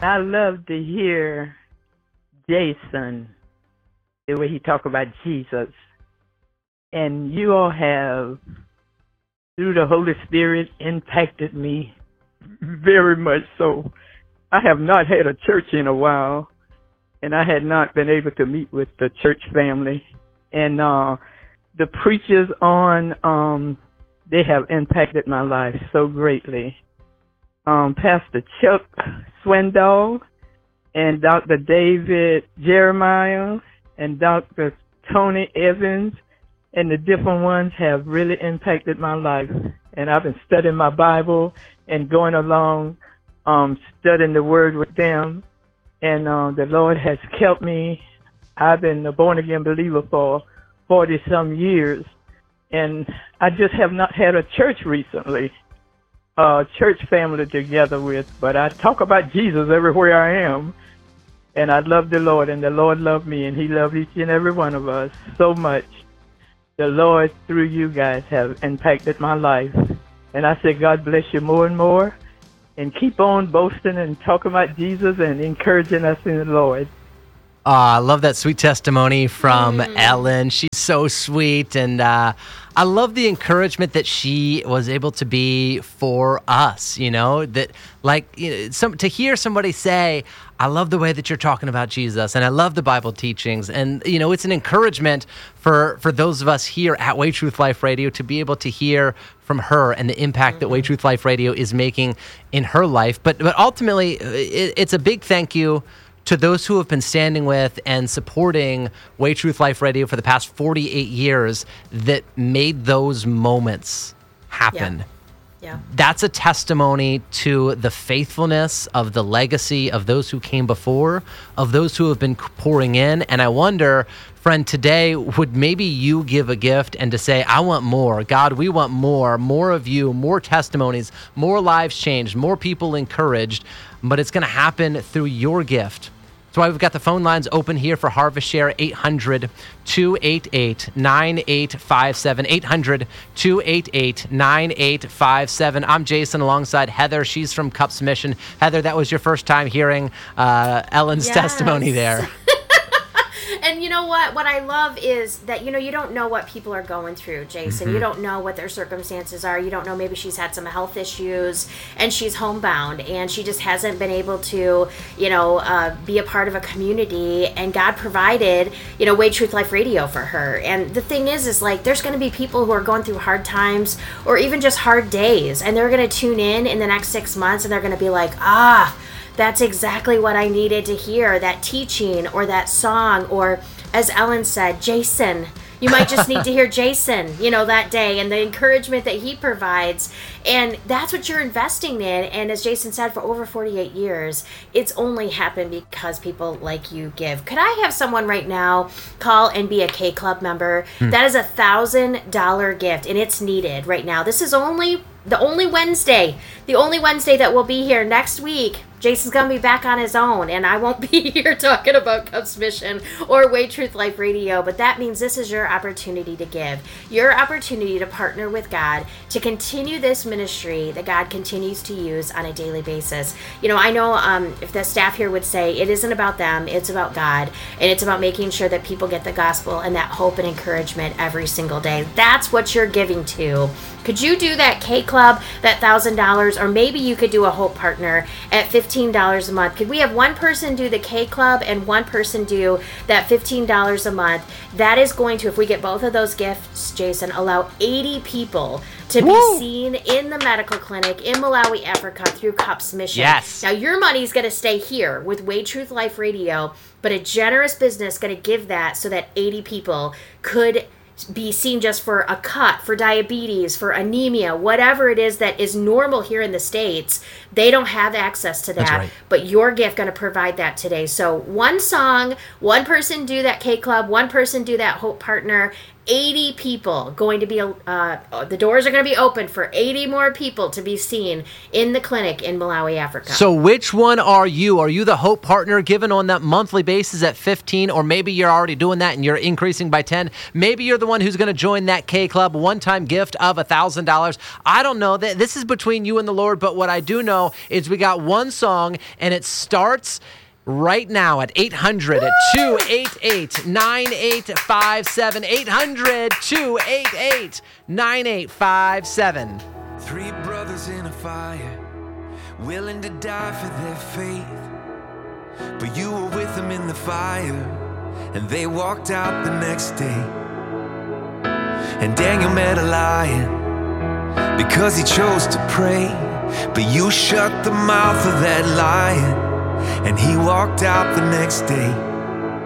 I love to hear Jason, the way he talk about Jesus. And you all have, through the Holy Spirit, impacted me very much so. I have not had a church in a while, and I had not been able to meet with the church family. And the preachers they have impacted my life so greatly. Pastor Chuck Swindoll and Dr. David Jeremiah and Dr. Tony Evans and the different ones have really impacted my life. And I've been studying my Bible and going along, studying the Word with them. And the Lord has kept me. I've been a born-again believer for 40-some years. And I just have not had a church recently, church family together with. But I talk about Jesus everywhere I am. And I love the Lord, and the Lord loved me, and He loved each and every one of us so much. The Lord, through you guys, have impacted my life. And I say, God bless you more and more. And keep on boasting and talking about Jesus and encouraging us in the Lord. I love that sweet testimony from Ellen. She's so sweet, and I love the encouragement that she was able to be for us. That to hear somebody say, "I love the way that you're talking about Jesus, and I love the Bible teachings," and it's an encouragement for those of us here at Way Truth Life Radio to be able to hear from her and the impact that Way Truth Life Radio is making in her life. But ultimately, it's a big thank you to those who have been standing with and supporting Way Truth Life Radio for the past 48 years that made those moments happen. Yeah. That's a testimony to the faithfulness of the legacy of those who came before, of those who have been pouring in. And I wonder, friend, today, would maybe you give a gift and to say, I want more. God, we want more of you, more testimonies, more lives changed, more people encouraged. But it's going to happen through your gift. That's why we've got the phone lines open here for Harvest Share, 800-288-9857, 800-288-9857. I'm Jason alongside Heather. She's from Cups Mission. Heather, that was your first time hearing Ellen's testimony there. And you know what? What I love is that, you don't know what people are going through, Jason. You don't know what their circumstances are. You don't know, maybe she's had some health issues and she's homebound and she just hasn't been able to, be a part of a community. And God provided, Way Truth Life Radio for her. And the thing is there's going to be people who are going through hard times or even just hard days. And they're going to tune in the next 6 months and they're going to be like, that's exactly what I needed to hear, that teaching or that song, or as Ellen said, Jason. You might just need to hear Jason, that day, and the encouragement that he provides. And that's what you're investing in. And as Jason said, for over 48 years, it's only happened because people like you give. Could I have someone right now call and be a K Club member? That is $1,000 gift, and it's needed right now. This is the only Wednesday that will be here next week. Jason's going to be back on his own, and I won't be here talking about Cups Mission or Way Truth Life Radio, but that means this is your opportunity to give, your opportunity to partner with God, to continue this ministry that God continues to use on a daily basis. I know if the staff here would say, it isn't about them, it's about God, and it's about making sure that people get the gospel and that hope and encouragement every single day. That's what you're giving to. Could you do that K Club, that $1,000, or maybe you could do a Hope Partner at $15 a month? Could we have one person do the K Club and one person do that $15 a month? That is going to, if we get both of those gifts, Jason, allow 80 people to be seen in the medical clinic in Malawi, Africa through Cups Mission. Yes. Now, your money's going to stay here with Way Truth Life Radio, but a generous business going to give that so that 80 people could be seen just for a cut, for diabetes, for anemia, whatever it is that is normal here in the States. They don't have access to that, right. But your gift going to provide that today. So one song, one person do that K Club, one person do that Hope Partner, 80 people going to be, the doors are going to be open for 80 more people to be seen in the clinic in Malawi, Africa. So which one are you? Are you the Hope Partner given on that monthly basis at 15, or maybe you're already doing that and you're increasing by 10? Maybe you're the one who's going to join that K Club, one-time gift of $1,000. I don't know. This is between you and the Lord, but what I do know is we got one song, and it starts right now at 800-288-9857. 800-288-9857. Three brothers in a fire, willing to die for their faith. But you were with them in the fire, and they walked out the next day. And Daniel met a lion because he chose to pray. But you shut the mouth of that lion, and he walked out the next day.